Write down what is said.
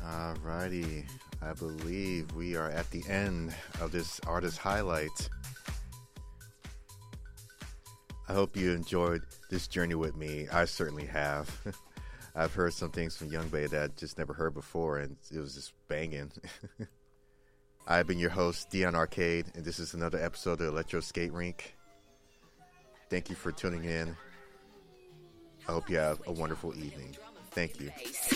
Alrighty, I believe we are at the end of this artist highlight. I hope you enjoyed this journey with me. I certainly have. I've heard some things from Young Bae that I just never heard before, and it was just banging. I've been your host, Dion Arcade, and this is another episode of Electro Skate Rink. Thank you for tuning in. I hope you have a wonderful evening. Thank you.